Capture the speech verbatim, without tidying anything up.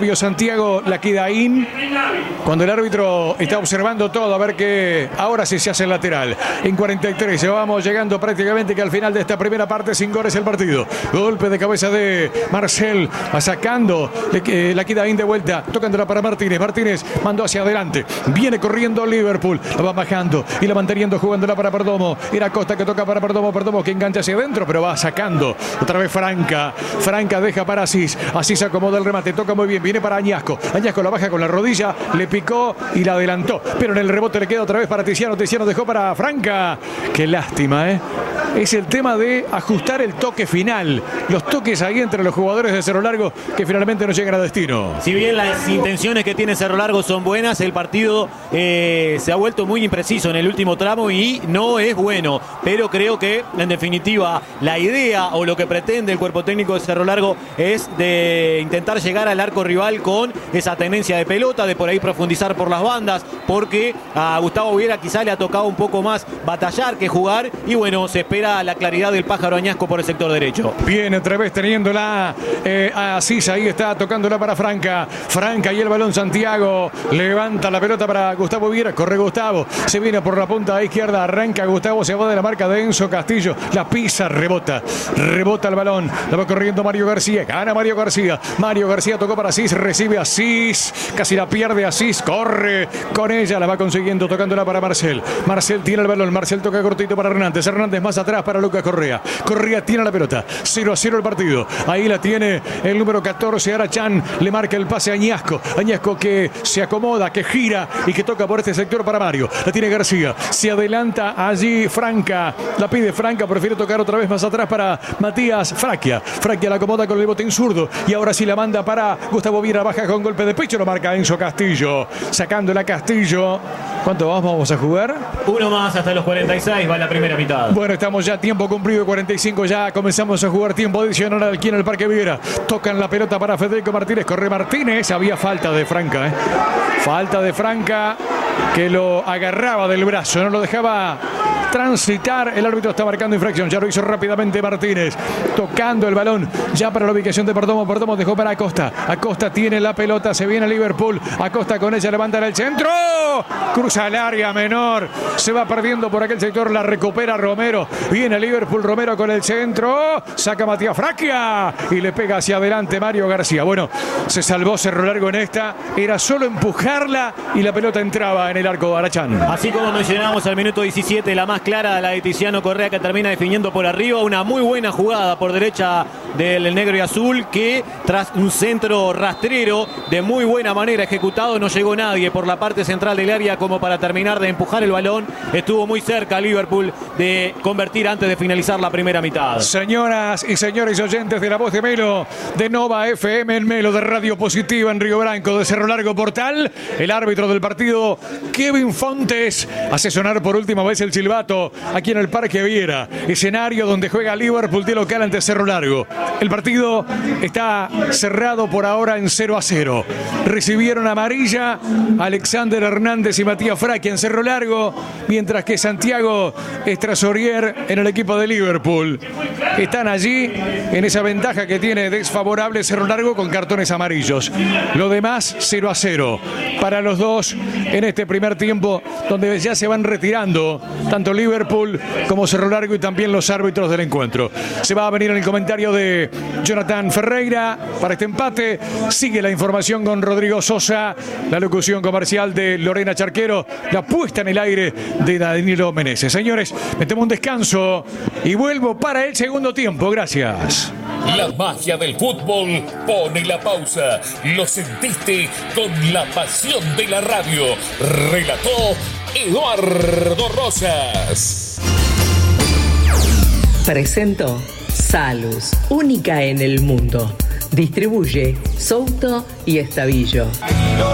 propio Santiago Laquidaín, cuando el árbitro está observando todo, a ver que ahora sí se hace el lateral. En cuarenta y tres, vamos llegando prácticamente que al final de esta primera parte, sin goles el partido. Golpe de cabeza de Marcel, va sacando eh, Laquidaín de vuelta, tocándola para Martínez. Martínez mandó hacia adelante, viene corriendo Liverpool, la va bajando y la manteniendo, jugándola para Perdomo. Era Costa que toca para Perdomo, Perdomo que engancha hacia adentro, pero va sacando. Otra vez Franca, Franca deja para Asís, Asís acomoda el remate, toca muy bien, viene para Añasco, Añasco la baja con la rodilla, le picó y la adelantó, pero en el rebote le queda otra vez para Tiziano, Tiziano dejó para Franca. Qué lástima, ¿eh? Es el tema de ajustar el toque final, los toques ahí entre los jugadores de Cerro Largo que finalmente no llegan a destino. Si bien las intenciones que tiene Cerro Largo son buenas, el partido eh, se ha vuelto muy impreciso en el último tramo y no es bueno, pero creo que en definitiva la idea o lo que pretende el cuerpo técnico de Cerro Largo es de intentar llegar al arco rival con esa tenencia de pelota, de por ahí profundizar por las bandas, porque a Gustavo Viera quizá le ha tocado un poco más batallar que jugar y bueno, se espera la claridad del pájaro Añasco por el sector derecho. Viene otra vez teniéndola eh, Asís, ahí está tocándola para Franca, Franca y el balón Santiago, levanta la pelota para Gustavo Viera, corre Gustavo, se viene por la punta izquierda, arranca Gustavo, se va de la marca de Enzo Castillo, la pisa, rebota, rebota el balón, la va corriendo Mario García, gana Mario García, Mario García tocó para Asís, recibe Asís, casi la pierde Asís, corre con ella, la va consiguiendo tocándola para Marcel, Marcel tiene el balón, Marcel toca cortito para Hernández, Hernández más atrás para Lucas Correa, Correa tiene la pelota, cero a cero el partido, ahí la tiene el número catorce, Arachán, le marca el pase a Añasco, Añasco que se acomoda, que gira y que toca por este sector para Mario, la tiene García, se adelanta allí Franca, la pide Franca, prefiere tocar otra vez más atrás para Matías Fraquia, Fraquia la acomoda con el botín zurdo y ahora sí la manda para Gustavo Viera, baja con golpe de pecho, lo marca Enzo Castillo, sacándola Castillo. ¿Cuánto vamos a jugar? Uno más hasta los cuarenta y seis, va la primera mitad. Bueno, estamos ya tiempo cumplido, cuarenta y cinco, ya comenzamos a jugar tiempo adicional aquí en el Parque Viera. Tocan la pelota para Federico Martínez, corre Martínez, había falta de Franca, ¿eh? Falta de Franca que lo agarraba del brazo, no lo dejaba transitar, el árbitro está marcando infracción, ya lo hizo rápidamente Martínez, tocando el balón ya para la ubicación de Perdomo, Perdomo dejó para Acosta, Acosta tiene la pelota, se viene Liverpool, Acosta con ella levanta en el centro, cruza el área menor, se va perdiendo por aquel sector, la recupera Romero, viene Liverpool, Romero con el centro, saca Matías Fraquia y le pega hacia adelante Mario García. Bueno, se salvó Cerro Largo en esta, era solo empujarla y la pelota entraba en el arco de Arachán. Así como mencionamos al minuto diecisiete, la más clara, la de Tiziano Correa, que termina definiendo por arriba, una muy buena jugada por derecha del negro y azul, que tras un centro rastrero de muy buena manera ejecutado, no llegó nadie por la parte central del área como para terminar de empujar el balón, estuvo muy cerca Liverpool de convertir antes de finalizar la primera mitad. Señoras y señores oyentes de La Voz de Melo, de Nova F M en Melo, de Radio Positiva en Río Branco, de Cerro Largo Portal, el árbitro del partido, Kevin Fontes, hace sonar por última vez el silbato aquí en el Parque Viera, escenario donde juega Liverpool de local ante Cerro Largo. El partido está cerrado por ahora en cero a cero. Recibieron amarilla Alexander Hernández y Matías Fraquia en Cerro Largo, mientras que Santiago Estrasorier en el equipo de Liverpool. Están allí en esa ventaja que tiene desfavorable Cerro Largo con cartones amarillos. Lo demás cero a cero para los dos en este primer tiempo, donde ya se van retirando tanto Liverpool como Cerro Largo y también los árbitros del encuentro. Se va a venir en el comentario de Jonathan Ferreira para este empate. Sigue la información con Rodrigo Sosa, la locución comercial de Lorena Charquero, la puesta en el aire de Danilo Meneses. Señores, metemos un descanso y vuelvo para el segundo tiempo. Gracias. La magia del fútbol pone la pausa. Lo sentiste con la pasión de la radio. Relató Eduardo Rosas. Presentó Salus, única en el mundo. Distribuye Souto y Estavillo.